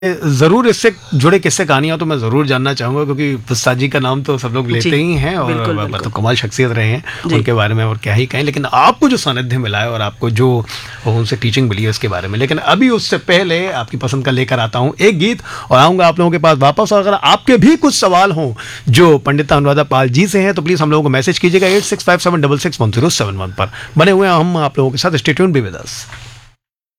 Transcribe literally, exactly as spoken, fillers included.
ज़रूर इससे जुड़े किस्से कहानियाँ तो मैं ज़रूर जानना चाहूँगा, क्योंकि पुस्ता जी का नाम तो सब लोग लेते ही हैं और बिल्कुल, बिल्कुल। मतलब कमाल शख्सियत रहे हैं, उनके बारे में और क्या ही कहें। लेकिन आपको जो सानिध्य मिला है और आपको जो उनसे टीचिंग मिली है उसके बारे में, लेकिन अभी उससे पहले आपकी पसंद का लेकर आता हूँ एक गीत और आऊँगा आप लोगों के पास वापस। और अगर आपके भी कुछ सवाल हों जो पंडिता अनुराधा पाल जी से हैं तो प्लीज़ हम लोगों को मैसेज कीजिएगा eight six five seven double six one zero seven one पर। बने हुए हैं हम आप लोगों के साथ, stay tuned, be with us.